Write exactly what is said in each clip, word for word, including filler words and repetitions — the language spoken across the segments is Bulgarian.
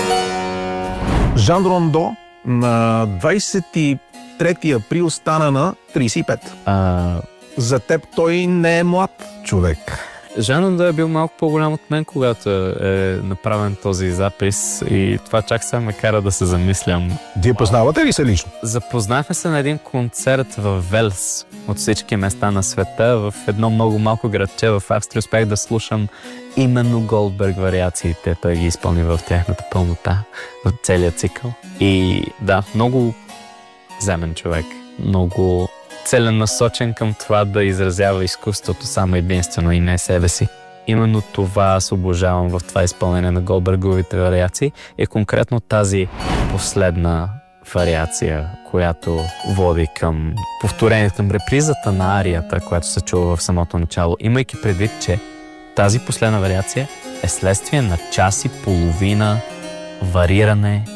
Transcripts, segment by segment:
Жан Рондо на двадесет и трети април стана на тридесет и пет. А... За теб той не е млад човек. Жан Рондо е бил малко по-голям от мен, когато е направен този запис и това чак сега ме кара да се замислям. Вие познавате ли се лично? Запознахме се на един концерт в Велс от всички места на света, в едно много малко градче в Австрия. Успях да слушам именно Голдберг вариациите. Той ги изпълни в тяхната пълнота, в целия цикъл. И да, много земен човек, много целенасочен към това да изразява изкуството само единствено и не себе си. Именно това аз обожавам в това изпълнение на Голдберговите вариации и конкретно тази последна вариация, която води към повторението, към репризата на арията, която се чува в самото начало, имайки предвид, че тази последна вариация е следствие на час и половина вариране,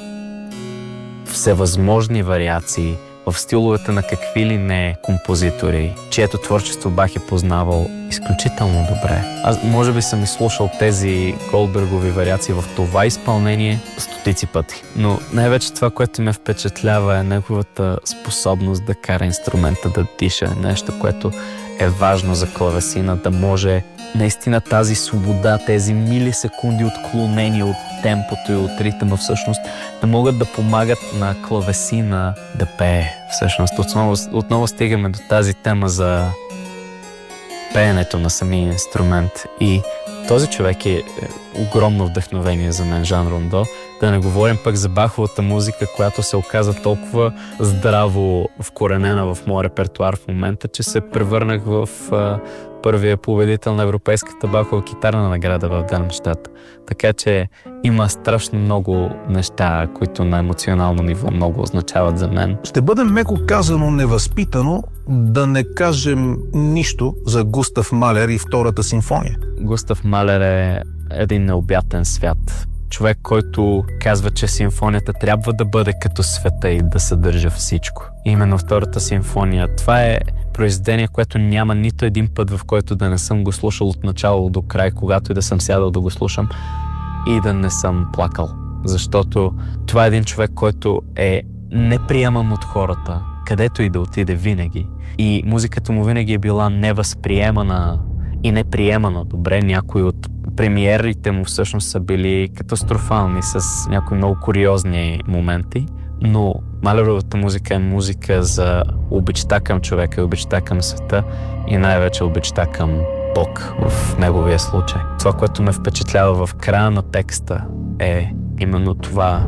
всевъзможни вариации в стиловете на какви ли не композитори, чието творчество бах е познавал изключително добре. Аз може би съм изслушал тези Голдбергови вариации в това изпълнение стотици пъти. Но най-вече това, което ме впечатлява, е неговата способност да кара инструмента да диша. Нещо, което е важно за клавесина, да може наистина тази свобода, тези милисекунди отклонени от темпото и от ритъма всъщност да могат да помагат на клавесина да пее. Всъщност отново, отново стигаме до тази тема за пеенето на самия инструмент и този човек е огромно вдъхновение за мен, Жан Рондо. Да не говорим пък за Баховата музика, която се оказа толкова здраво вкоренена в моя репертуар в момента, че се превърнах в а, първия победител на Европейската Бахова китарна награда в Дармщат. Така че има страшно много неща, които на емоционално ниво много означават за мен. Ще бъде меко казано невъзпитано да не кажем нищо за Густав Малер и Втората симфония. Густав Малер е един необятен свят. Човек, който казва, че симфонията трябва да бъде като света и да съдържа всичко. Именно Втората симфония. Това е произведение, което няма нито един път, в който да не съм го слушал от начало до край, когато и да съм сядал да го слушам и да не съм плакал. Защото това е един човек, който е неприеман от хората, където и да отиде винаги. И музиката му винаги е била невъзприемана и неприемана добре. Някои от премиерите му всъщност са били катастрофални с някои много куриозни моменти, но Малеровата музика е музика за обичта към човека, обичта към света и най-вече обичта към Бог в неговия случай. Това, което ме впечатлява в края на текста е именно това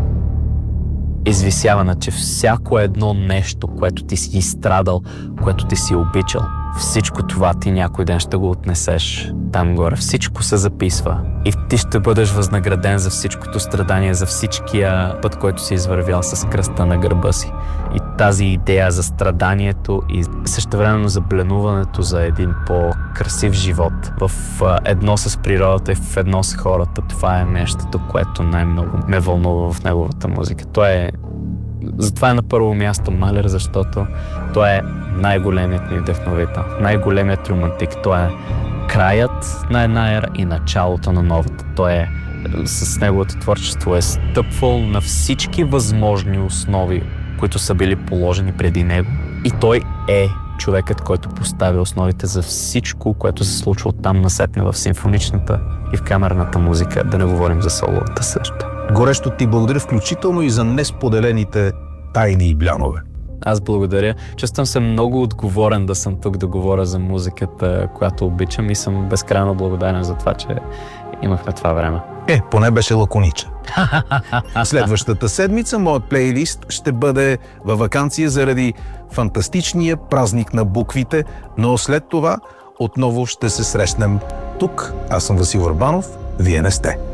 извисяване, че всяко едно нещо, което ти си изстрадал, което ти си обичал, всичко това ти някой ден ще го отнесеш там горе. Всичко се записва и ти ще бъдеш възнаграден за всичкото страдание, за всичкия път, който си извървял с кръста на гърба си. И тази идея за страданието и същевременно за бленуването за един по-красив живот в едно с природата и в едно с хората, това е нещото, което най-много ме вълнува в неговата музика. Това е Затова е на първо място Малер, защото той е най-големият ми вдъхновител, най-големият романтик. Той е краят на една ера и началото на новата. Той е с неговото творчество е стъпвал на всички възможни основи, които са били положени преди него. И той е човекът, който постави основите за всичко, което се случва оттам насетне в симфоничната и в камерната музика, да не говорим за соловата също. Горещо ти благодаря, включително и за несподелените тайни и блянове. Аз благодаря. Чувствам се много отговорен да съм тук да говоря за музиката, която обичам и съм безкрайно благодарен за това, че имахме това време. Е, поне беше лаконичен. Следващата седмица моят плейлист ще бъде във ваканция заради фантастичния празник на буквите, но след това отново ще се срещнем тук. Аз съм Васил Върбанов, вие не сте.